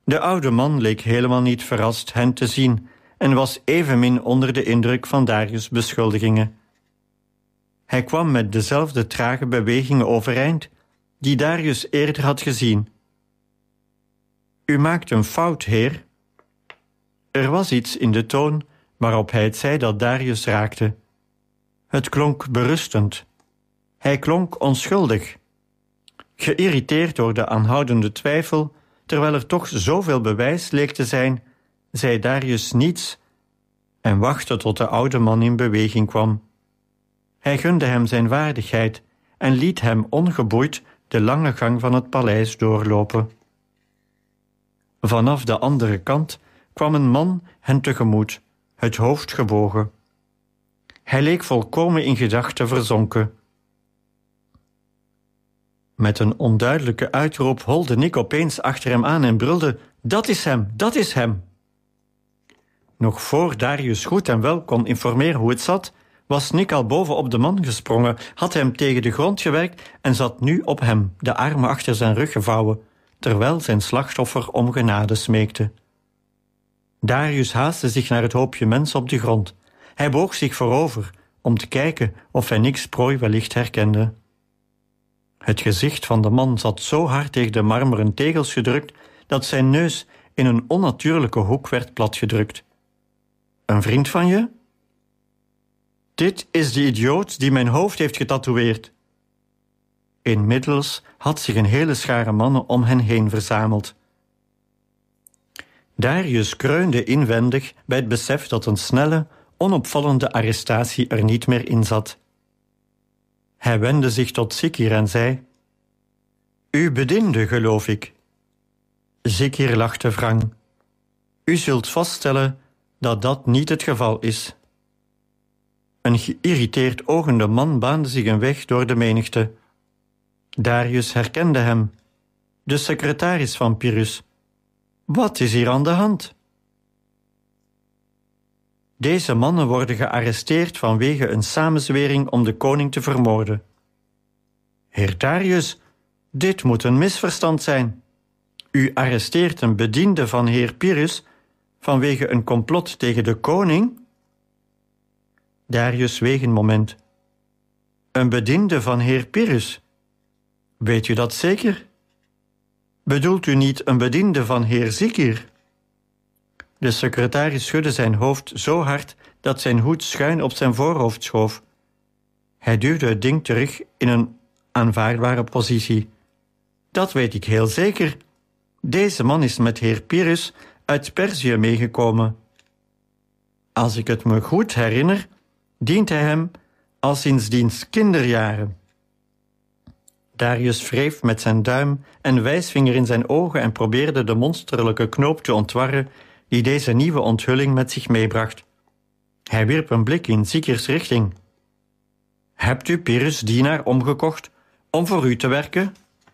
De oude man leek helemaal niet verrast hen te zien en was evenmin onder de indruk van Darius' beschuldigingen. Hij kwam met dezelfde trage bewegingen overeind die Darius eerder had gezien. U maakt een fout, heer. Er was iets in de toon waarop hij het zei dat Darius raakte. Het klonk berustend. Hij klonk onschuldig. Geïrriteerd door de aanhoudende twijfel, terwijl er toch zoveel bewijs leek te zijn, zei Darius niets en wachtte tot de oude man in beweging kwam. Hij gunde hem zijn waardigheid en liet hem ongeboeid de lange gang van het paleis doorlopen. Vanaf de andere kant kwam een man hen tegemoet, het hoofd gebogen. Hij leek volkomen in gedachten verzonken. Met een onduidelijke uitroep holde Nick opeens achter hem aan en brulde: "Dat is hem, dat is hem!" Nog voor Darius goed en wel kon informeren hoe het zat, was Nick al bovenop de man gesprongen, had hem tegen de grond gewerkt en zat nu op hem, de armen achter zijn rug gevouwen, terwijl zijn slachtoffer om genade smeekte. Darius haastte zich naar het hoopje mensen op de grond. Hij boog zich voorover om te kijken of hij Nicks prooi wellicht herkende. Het gezicht van de man zat zo hard tegen de marmeren tegels gedrukt dat zijn neus in een onnatuurlijke hoek werd platgedrukt. "Een vriend van je?" "Dit is de idioot die mijn hoofd heeft getatoeëerd." Inmiddels had zich een hele schare mannen om hen heen verzameld. Darius kreunde inwendig bij het besef dat een snelle, onopvallende arrestatie er niet meer in zat. Hij wendde zich tot Zikir en zei: "U bediende, geloof ik." Zikir lachte wrang. "U zult vaststellen dat dat niet het geval is." Een geïrriteerd ogende man baande zich een weg door de menigte. Darius herkende hem. De secretaris van Pyrrhus. "Wat is hier aan de hand?" "Deze mannen worden gearresteerd vanwege een samenzwering om de koning te vermoorden." "Heer Darius, dit moet een misverstand zijn. U arresteert een bediende van heer Pyrrhus vanwege een complot tegen de koning?" Darius zweeg een moment. "Een bediende van heer Pyrrhus? Weet u dat zeker? Bedoelt u niet een bediende van heer Zikir?" De secretaris schudde zijn hoofd zo hard dat zijn hoed schuin op zijn voorhoofd schoof. Hij duwde het ding terug in een aanvaardbare positie. "Dat weet ik heel zeker. Deze man is met heer Pyrrhus uit Perzië meegekomen. Als ik het me goed herinner, dient hij hem al sinds diens kinderjaren." Darius wreef met zijn duim en wijsvinger in zijn ogen en probeerde de monsterlijke knoop te ontwarren die deze nieuwe onthulling met zich meebracht. Hij wierp een blik in Zikirs richting. "Hebt u Pyrrhus' dienaar omgekocht om voor u te werken?"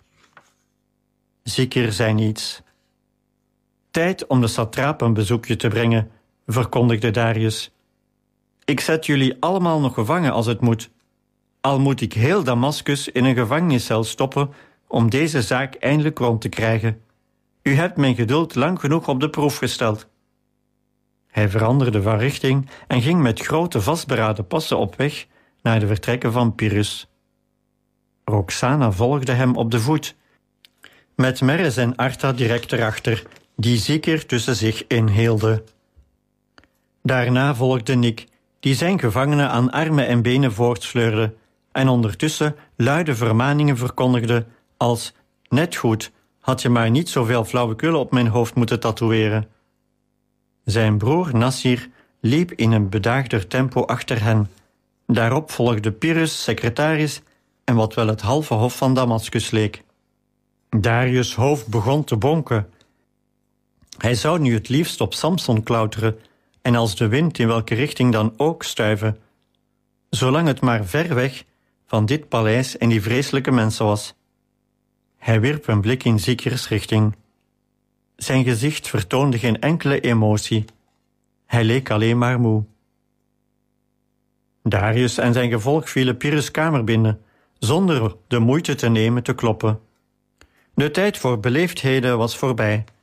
Zikir zei niets. "Tijd om de satraap een bezoekje te brengen," verkondigde Darius. "Ik zet jullie allemaal nog gevangen als het moet. Al moet ik heel Damascus in een gevangeniscel stoppen om deze zaak eindelijk rond te krijgen. U hebt mijn geduld lang genoeg op de proef gesteld." Hij veranderde van richting en ging met grote vastberaden passen op weg naar de vertrekken van Pyrrhus. Roxana volgde hem op de voet, met Meres en Arta direct erachter, die Zikir tussen zich inhielden. Daarna volgde Nick, die zijn gevangene aan armen en benen voortsleurde en ondertussen luide vermaningen verkondigde als: "Net goed, had je maar niet zoveel flauwekul op mijn hoofd moeten tatoeëren." Zijn broer Nassir liep in een bedaagder tempo achter hen. Daarop volgde Pyrrhus, secretaris en wat wel het halve hof van Damascus leek. Darius' hoofd begon te bonken. Hij zou nu het liefst op Samson klauteren en als de wind in welke richting dan ook stuiven, zolang het maar ver weg van dit paleis en die vreselijke mensen was. Hij wierp een blik in Zikirs richting. Zijn gezicht vertoonde geen enkele emotie. Hij leek alleen maar moe. Darius en zijn gevolg vielen Pyrrhus' kamer binnen, zonder de moeite te nemen te kloppen. De tijd voor beleefdheden was voorbij